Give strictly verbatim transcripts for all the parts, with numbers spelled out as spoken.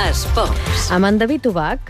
Esports. Amb en David Ubach.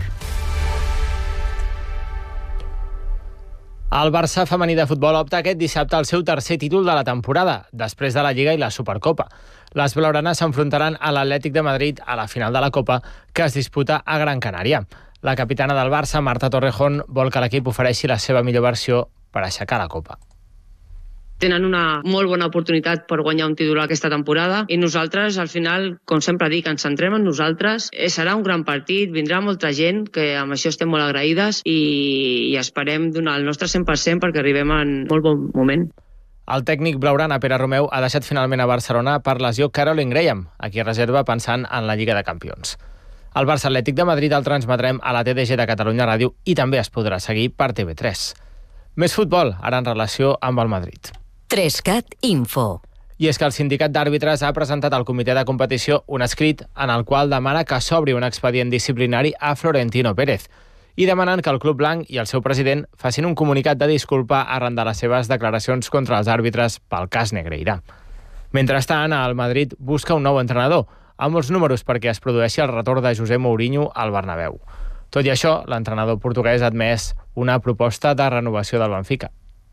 El Barça femení de futbol opta aquest dissabte al seu tercer títol de la temporada, després de la Lliga i la Supercopa. Les blaugranes s'enfrontaran a l'Atlètic de Madrid a la final de la Copa, que es disputa a Gran Canària. La capitana del Barça, Marta Torrejón, vol que l'equip ofereixi la seva millor versió per aixecar la Copa. Tenen una molt bona oportunitat per guanyar un títol aquesta temporada i nosaltres, al final, com sempre dic, ens centrem en nosaltres. Serà un gran partit, vindrà molta gent, que amb això estem molt agraïdes i, i esperem donar el nostre cent per cent perquè arribem en molt bon moment. El tècnic blaugrana, Pere Romeu, ha deixat finalment a Barcelona per lesió Caroline Graham, a qui reserva pensant en la Lliga de Campions. El Barça Atlètic de Madrid el transmetrem a la T D G de Catalunya Ràdio i també es podrà seguir per T V tres. Més futbol, ara en relació amb el Madrid. tres cat Info. I és que el sindicat d'àrbitres ha presentat al comitè de competició un escrit en el qual demana que s'obri un expedient disciplinari a Florentino Pérez i demanen que el club blanc i el seu president facin un comunicat de disculpa arran de les seves declaracions contra els àrbitres pel cas Negreira. Mentrestant, el Madrid busca un nou entrenador, amb molts números perquè es produeixi el retorn de José Mourinho al Bernabéu. Tot i això, l'entrenador portuguès ha admès una proposta de renovació del Benfica.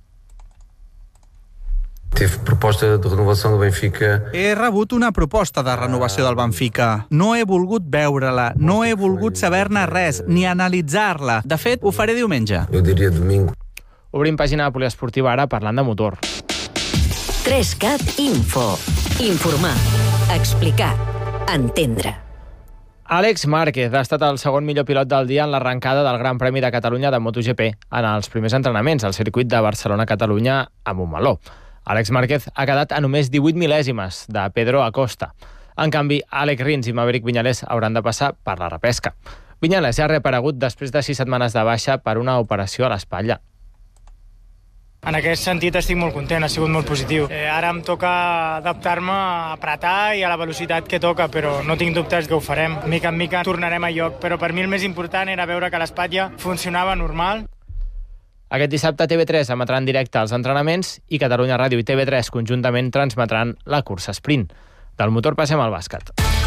Teve proposta de renovació del Benfica. He rebut una proposta de renovació del Benfica. No he volgut veure-la, no he volgut saber-ne res, ni analitzar-la. De fet, ho faré diumenge. Jo diria domingo. Obrim pàgina poliesportiva ara parlant de motor. tres cat Info. Informar, explicar, entendre. Àlex Márquez ha estat el segon millor pilot del dia en l'arrencada del Gran Premi de Catalunya de MotoGP en els primers entrenaments al circuit de Barcelona-Catalunya a Montmeló. Àlex Márquez ha quedat a només divuit mil·lèsimes de Pedro Acosta. En canvi, Àlex Rins i Maverick Viñales hauran de passar per la repesca. Viñales ja ha reaparegut després de sis setmanes de baixa per una operació a l'espatlla. En aquest sentit estic molt content, ha sigut molt positiu. Eh, ara em toca adaptar-me a apretar i a la velocitat que toca, però no tinc dubtes que ho farem. Mica en mica tornarem a lloc, però per mi el més important era veure que l'espatlla funcionava normal. Aquest dissabte T V tres emetrà en directe els entrenaments i Catalunya Ràdio i T V tres conjuntament transmetran la cursa sprint. Del motor passem al bàsquet.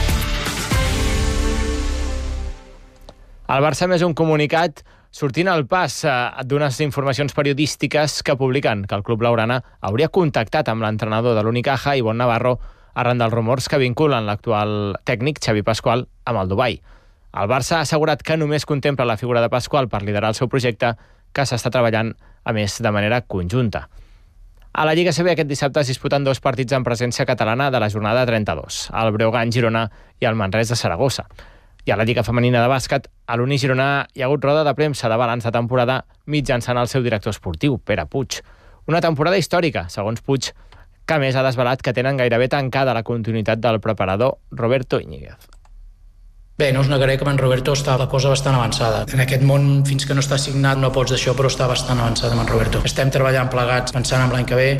El Barça més un comunicat sortint al pas d'unes informacions periodístiques que publiquen que el club blaugrana hauria contactat amb l'entrenador de l'Unicaja, Ivonne Navarro, arran dels rumors que vinculen l'actual tècnic Xavi Pascual amb el Dubai. El Barça ha assegurat que només contempla la figura de Pascual per liderar el seu projecte, que s'està treballant, a més, de manera conjunta. A la Lliga C B aquest dissabte es disputen dos partits en presència catalana de la jornada trenta-dos, el Breogán Girona i el Manresa de Saragossa. I a la Lliga Femenina de Bàsquet, a l'Uni Girona hi ha hagut roda de premsa de balanç de temporada mitjançant el seu director esportiu, Pere Puig. Una temporada històrica, segons Puig, que a més ha desvelat que tenen gairebé tancada la continuïtat del preparador Roberto Íñiguez. Bé, no us negaré que amb en Roberto està la cosa bastant avançada. En aquest món, fins que no està signat, no pots d'això, però està bastant avançada amb en Roberto. Estem treballant plegats, pensant en l'any que ve.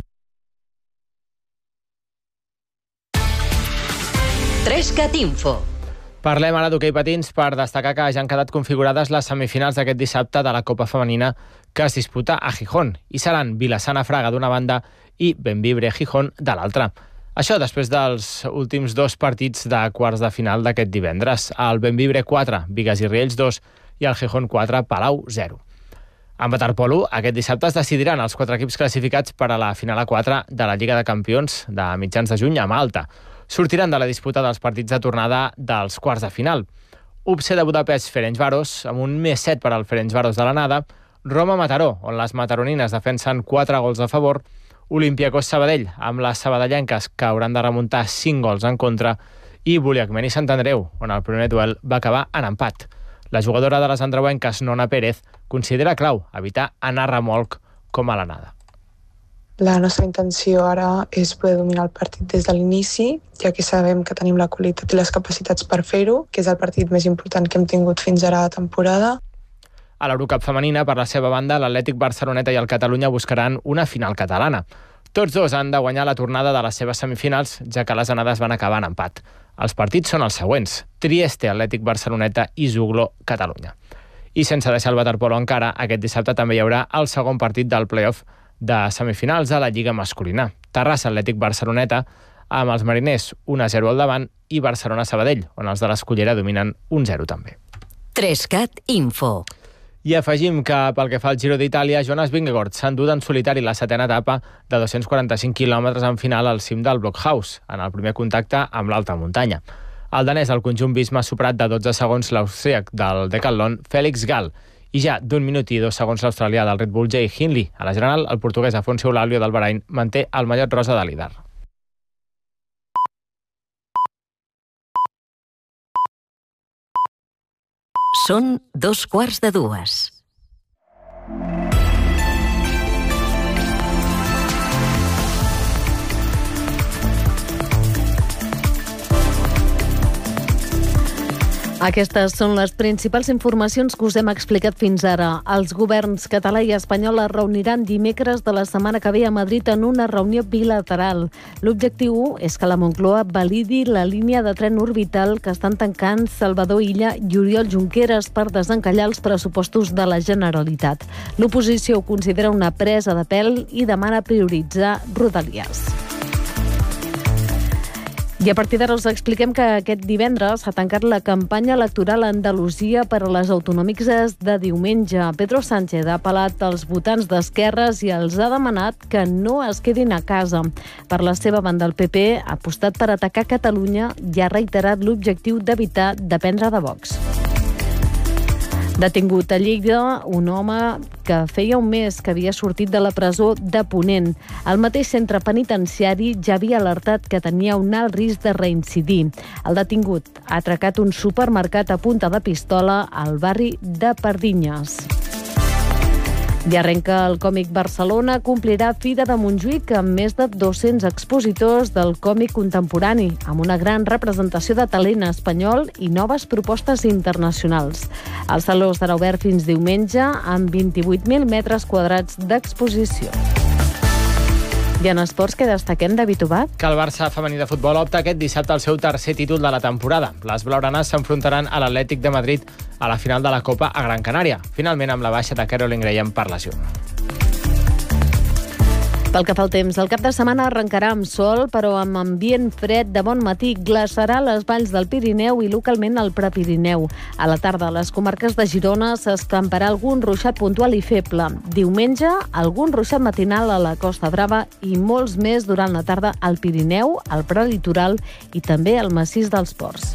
tres cat Info. Parlem ara d'hoquei patins per destacar que ja han quedat configurades les semifinals d'aquest dissabte de la Copa Femenina que es disputa a Gijón i seran Vilassana Fraga d'una banda i Bembibre Gijón de l'altra. Això després dels últims dos partits de quarts de final d'aquest divendres. El Bembibre quatre, Bigues i Riells dos i el Gijón quatre, Palau zero. En waterpolo, aquest dissabte es decidiran els quatre equips classificats per a la final a quatre de la Lliga de Campions de mitjans de juny a Malta. Sortiran de la disputa dels partits de tornada dels quarts de final. U B C de Budapest Ferencváros, amb un més set per al Ferencváros de l'anada, Roma-Mataró, on les mataronines defensen quatre gols a favor, Olympiacos Sabadell, amb les sabadellenques que hauran de remuntar cinc gols en contra, i Buliacmeni Sant Andreu, on el primer duel va acabar en empat. La jugadora de les andreuenques, Nona Pérez, considera clau evitar anar remolc com a l'anada. La nostra intenció ara és poder dominar el partit des de l'inici, ja que sabem que tenim la qualitat i les capacitats per fer-ho, que és el partit més important que hem tingut fins ara a la temporada. A l'Eurocup femenina, per la seva banda, l'Atlètic Barceloneta i el Catalunya buscaran una final catalana. Tots dos han de guanyar la tornada de les seves semifinals, ja que les anades van acabar en empat. Els partits són els següents: Trieste, Atlètic Barceloneta i Zuglo, Catalunya. I sense deixar el waterpolo encara, aquest dissabte també hi haurà el segon partit del play-off de semifinals de la Lliga masculina. Terrassa Atlètic Barceloneta amb els mariners un a zero al davant i Barcelona-Sabadell, on els de l'Escullera dominen un zero també. Trescat Info. I afegim que pel que fa al Giro d'Itàlia, Jonas Vingegaard s'ha endut en solitari la setena etapa de dos-cents quaranta-cinc quilòmetres en final al cim del Blockhaus, en el primer contacte amb l'alta muntanya. El danès del conjunt Visma ha superat de dotze segons l'austríac del Decathlon Félix Gall i ja d'un minut i dos segons l'australià del Red Bull Jay Hindley. A la general, el portuguès Afonso Eulàlio del Bahrain manté el mallot rosa de líder. Són dos quarts de dues. Aquestes són les principals informacions que us hem explicat fins ara. Els governs català i espanyol es reuniran dimecres de la setmana que ve a Madrid en una reunió bilateral. L'objectiu és que la Moncloa validi la línia de tren orbital que estan tancant Salvador Illa i Oriol Junqueras per desencallar els pressupostos de la Generalitat. L'oposició ho considera una presa de pèl i demana prioritzar Rodalies. I a partir d'ara us expliquem que aquest divendres s'ha tancat la campanya electoral a Andalusia per a les autonòmiques de diumenge. Pedro Sánchez ha apel·lat als votants d'esquerres i els ha demanat que no es quedin a casa. Per la seva banda, el P P ha apostat per atacar Catalunya i ha reiterat l'objectiu d'evitar dependre de Vox. Detingut a Lleida un home que feia un mes que havia sortit de la presó de Ponent. El mateix centre penitenciari ja havia alertat que tenia un alt risc de reincidir. El detingut ha atracat un supermercat a punta de pistola al barri de Pardinyes. I arrenca el Còmic Barcelona, complirà Fira de Montjuïc amb més de dos-cents expositors del còmic contemporani, amb una gran representació de talent espanyol i noves propostes internacionals. El saló estarà obert fins diumenge amb vint-i-vuit mil metres quadrats d'exposició. I en esports, què destaquem, David Obat? Que el Barça femení de futbol opta aquest dissabte al seu tercer títol de la temporada. Les blaugranes s'enfrontaran a l'Atlètic de Madrid a la final de la Copa a Gran Canària, finalment amb la baixa de Caroline Graham per lesió. Pel que fa al temps, el cap de setmana arrencarà amb sol, però amb ambient fred de bon matí. Glaçarà les valls del Pirineu i localment al Prepirineu. A la tarda, a les comarques de Girona s'escamparà algun ruixat puntual i feble. Diumenge, algun ruixat matinal a la Costa Brava i molts més durant la tarda al Pirineu, al prelitoral i també al massís dels Ports.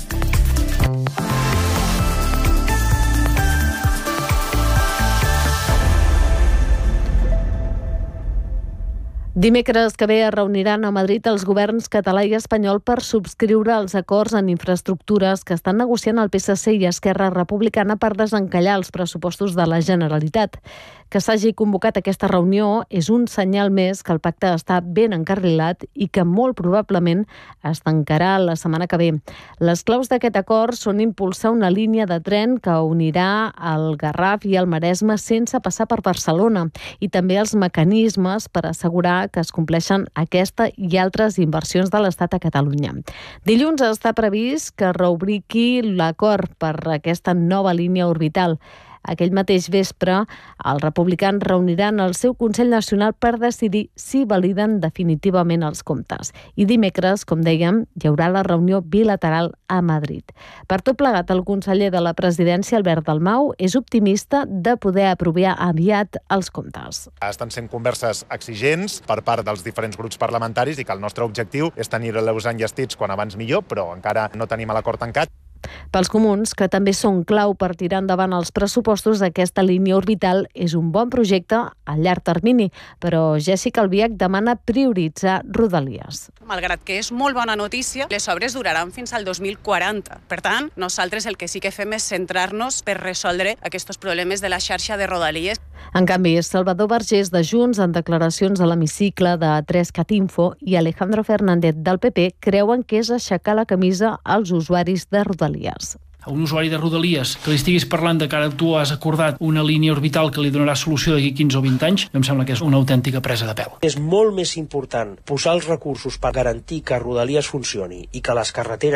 Dimecres que ve es reuniran a Madrid els governs català i espanyol per subscriure els acords en infraestructures que estan negociant el P S C i Esquerra Republicana per desencallar els pressupostos de la Generalitat. Que s'hagi convocat aquesta reunió és un senyal més que el pacte està ben encarrilat i que molt probablement es tancarà la setmana que ve. Les claus d'aquest acord són impulsar una línia de tren que unirà el Garraf i el Maresme sense passar per Barcelona i també els mecanismes per assegurar que es compleixen aquesta i altres inversions de l'Estat a Catalunya. Dilluns està previst que reobriqui l'acord per aquesta nova línia orbital. Aquell mateix vespre, els republicans reuniran el seu Consell Nacional per decidir si validen definitivament els comptes. I dimecres, com dèiem, hi haurà la reunió bilateral a Madrid. Per tot plegat, el conseller de la Presidència, Albert Dalmau, és optimista de poder aprovar aviat els comptes. Estan sent converses exigents per part dels diferents grups parlamentaris i que el nostre objectiu és tenir-los enllestits quan abans millor, però encara no tenim l'acord tancat. Pels comuns, que també són clau per tirar endavant els pressupostos, aquesta línia orbital és un bon projecte a llarg termini, però Jessica Albiach demana prioritzar Rodalies. Malgrat que és molt bona notícia, les obres duraran fins al dos mil quaranta. Per tant, nosaltres el que sí que fem és centrar-nos per resoldre aquests problemes de la xarxa de Rodalies. En canvi, Salvador Vergés de Junts, en declaracions a l'hemicicle de trescat Info, i Alejandro Fernández del P P creuen que és aixecar la camisa als usuaris de Rodalies. A un usuari de Rodalies que li estiguis parlant de que ara tu has acordat una línia orbital que li donarà solució d'aquí quinze o vint anys, em sembla que és una autèntica presa de pèl. És molt més important posar els recursos per garantir que Rodalies funcioni i que les carreteres